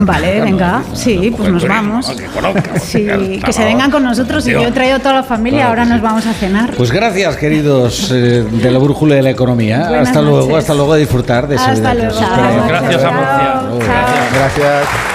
Vale, venga, sí, pues nos vamos. Sí, que se vengan con nosotros y yo he traído a toda la familia, ahora nos vamos a cenar. Pues gracias, queridos de la brújula de la economía. Hasta luego, a disfrutar de esa vida. Hasta luego. Gracias a Murcia. Chao. Gracias.